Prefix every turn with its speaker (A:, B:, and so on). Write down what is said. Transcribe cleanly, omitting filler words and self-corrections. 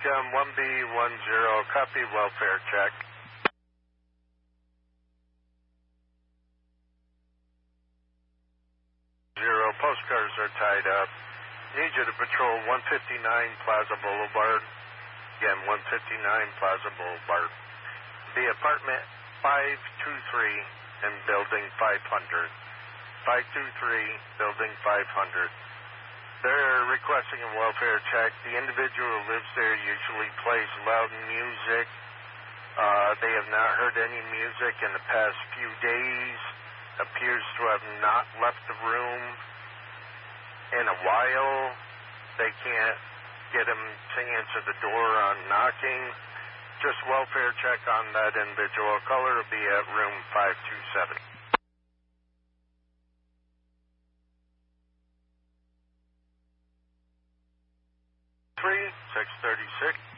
A: 1B10, copy welfare check. Zero, postcars are tied up. Need you to patrol 159 Plaza Boulevard. Again, 159 Plaza Boulevard. The apartment 523 in building 500. 523, building 500. They're requesting a welfare check. The individual who lives there usually plays loud music. They have not heard any music in the past few days. Appears to have not left the room in a while. They can't get him to answer the door on knocking. Just welfare check on that individual. Caller will be at room 527. 636.